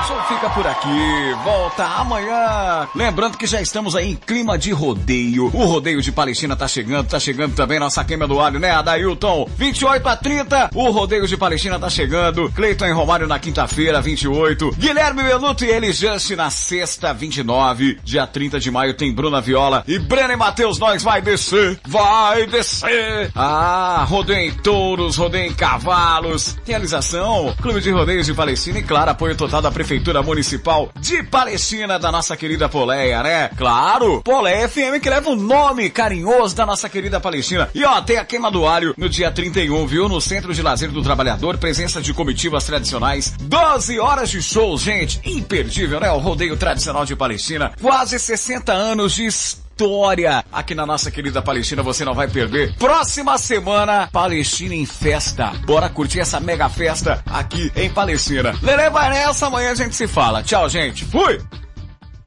show fica por aqui, volta amanhã. Lembrando que já estamos aí em clima de rodeio. O rodeio de Palestina tá chegando também nossa queima do alho, né, Adailton? 28-30, o rodeio de Palestina tá chegando. Cleiton e Romário na quinta-feira, 28. Guilherme Beluto e Eli Just na sexta, 29. Dia 30 de maio tem Bruna Viola e Breno e Matheus, nós vai descer. Rodeio em touros, rodeio em cavalos. Realização, Clube de Rodeios de Palestina e, claro, apoio total da Prefeitura Municipal de Palestina, da nossa querida Poleia, né? Claro, Poleia FM, que leva o nome carinhoso da nossa querida Palestina. E ó, tem a queima do alho no dia 31, viu? No Centro de Lazer do Trabalhador, presença de comitivas tradicionais, 12 horas de shows, gente. Imperdível, né? O rodeio tradicional de Palestina. Quase 60 anos de história aqui na nossa querida Palestina, você não vai perder. Próxima semana, Palestina em festa. Bora curtir essa mega festa aqui em Palestina. Lelê vai nessa, amanhã a gente se fala. Tchau, gente. Fui!